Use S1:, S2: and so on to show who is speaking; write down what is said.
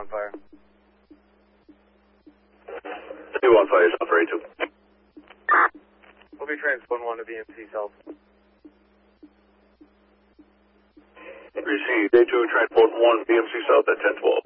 S1: on fire.
S2: 2 on fire, South for 82.
S1: We'll be transporting 1 to BMC South.
S2: Receive, A2 transport 1 BMC South at 1012.